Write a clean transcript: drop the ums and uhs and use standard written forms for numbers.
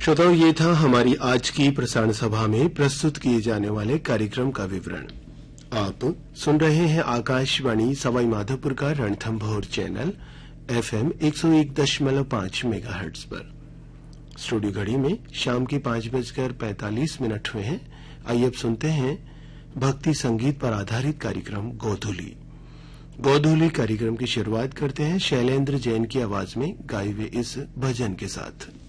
श्रोताओं, ये था हमारी आज की प्रसारण सभा में प्रस्तुत किए जाने वाले कार्यक्रम का विवरण। आप सुन रहे हैं आकाशवाणी सवाई माधोपुर का रणथंभौर चैनल FM 101.5 मेगाहर्ट्ज पर। स्टूडियो घड़ी में शाम के 5:45 हुए हैं। आइए अब सुनते हैं भक्ति संगीत पर आधारित कार्यक्रम गोधूली कार्यक्रम की शुरुआत करते हैं शैलेंद्र जैन की आवाज में गाए हुए इस भजन के साथ।